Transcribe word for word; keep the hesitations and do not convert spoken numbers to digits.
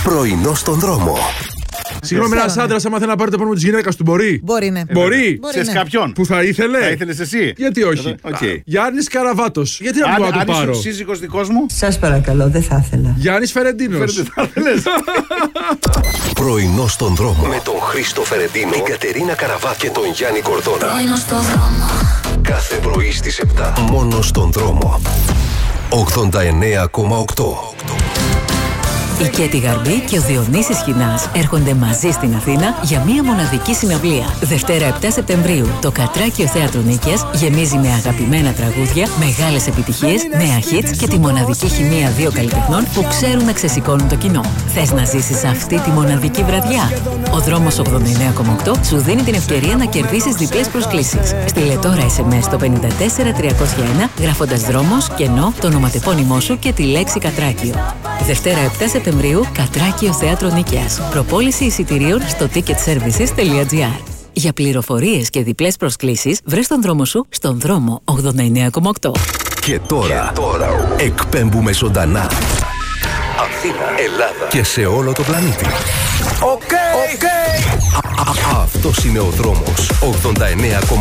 Πρωινό στον δρόμο. Συγγνώμη, ένας άντρας άμα θέλει να πάρει το πόνο της γυναίκας του μπορεί. Μπορεί, ναι. Μπορεί. Ξέρεις κάποιον Που θα ήθελε. Θα ήθελες εσύ. Γιατί όχι. Okay. Γιάννης Καραβάτος. Γιατί να μπορώ να το πάρω. Αν είσαι ο σύζυγος δικός μου. Σας παρακαλώ, δεν θα ήθελα. Γιάννης Φερεντίνος. Πρωινό στον δρόμο. Με τον Χρήστο Φερεντίνο, την Κατερίνα Καραβά και τον Γιάννη Κορδόνα. Πρωινό στον δρόμο. Κάθε πρωί στις επτά. Μόνο στον δρόμο. ογδόντα εννέα κόμμα οκτώ. Η Κέτη Γαρμπή και ο Διονύσης Χινάς έρχονται μαζί στην Αθήνα για μία μοναδική συναυλία. Δευτέρα επτά Σεπτεμβρίου, το Κατράκιο Θέατρο Νίκαιας γεμίζει με αγαπημένα τραγούδια, μεγάλες επιτυχίες, νέα hits και τη μοναδική χημεία δύο καλλιτεχνών που ξέρουν να ξεσηκώνουν το κοινό. Θες να ζήσεις αυτή τη μοναδική βραδιά? Ο δρόμος ογδόντα εννέα κόμμα οκτώ σου δίνει την ευκαιρία να κερδίσεις διπλές προσκλήσεις. Στείλε τώρα ες εμ ες στο πέντε τέσσερα τριακόσια ένα γράφοντας δρόμος, κενό, το ονοματεπώνυμό σου και τη λέξη Κατράκιο. Δευτέρα επτά Σεπτεμβρίου, Κατράκιο Θέατρο Νίκαιας. Προπόληση εισιτηρίων στο ticket services τελεία τζι άρ. Για πληροφορίες και διπλές προσκλήσεις, βρες τον δρόμο σου στον δρόμο ογδόντα εννέα κόμμα οκτώ. Και τώρα, και τώρα εκπέμπουμε ζωντανά Αθήνα, Ελλάδα και σε όλο το πλανήτη. Οκ, okay. okay. Αυτός είναι ο δρόμος ογδόντα εννέα κόμμα οκτώ.